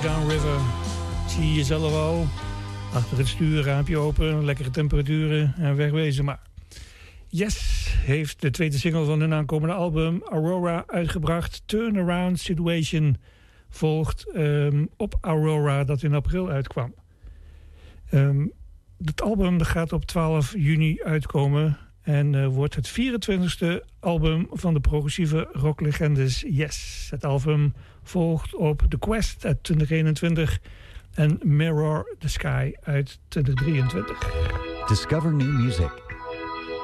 Downriver. Zie je jezelf al? Achter het stuur, raampje open, lekkere temperaturen en wegwezen maar. Yes heeft de tweede single van hun aankomende album Aurora uitgebracht. Turnaround Situation volgt op Aurora dat in april uitkwam. Het album gaat op 12 juni uitkomen en wordt het 24e album van de progressieve rocklegendes Yes. Het album volgt op The Quest uit 2021 en Mirror the Sky uit 2023. Discover new music